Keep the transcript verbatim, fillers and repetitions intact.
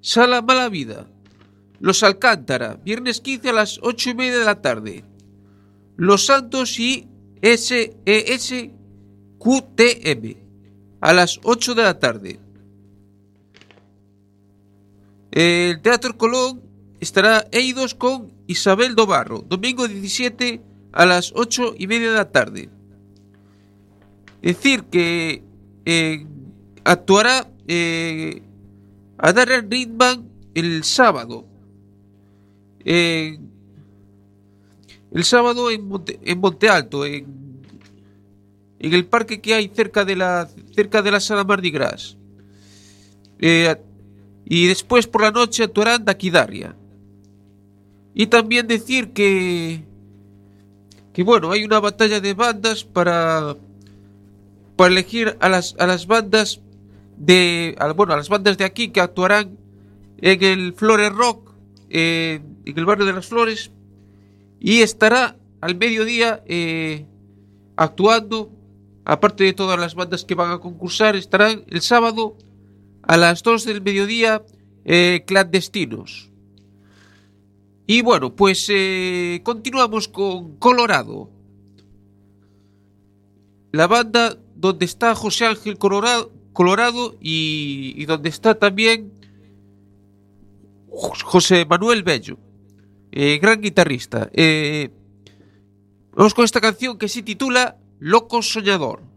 Sala Mala Vida. Los Alcántara, viernes quince a las ocho y media de la tarde. Los Santos y S E S Q T M a las ocho de la tarde. El Teatro Colón estará Eidos con Isabel do Barro, domingo diecisiete a las ocho y media de la tarde. Es decir, que eh, actuará eh, Adrian Rindman el sábado. Eh, el sábado en Monte, en Monte Alto, en, en el parque que hay cerca de la cerca de la Sala Mardi Gras. Eh, y después por la noche actuarán Daquidaria. Y también decir que que bueno, hay una batalla de bandas para para elegir a las a las bandas de a, bueno, a las bandas de aquí que actuarán en el Flores Rock, eh, en el barrio de las Flores, y estará al mediodía eh, actuando, aparte de todas las bandas que van a concursar, estarán el sábado a las dos del mediodía eh, Clandestinos. Y bueno, pues eh, continuamos con Colorado, la banda donde está José Ángel Colorado, Colorado y, y donde está también José Manuel Bello, eh, gran guitarrista. Eh, vamos con esta canción que se titula Loco Soñador.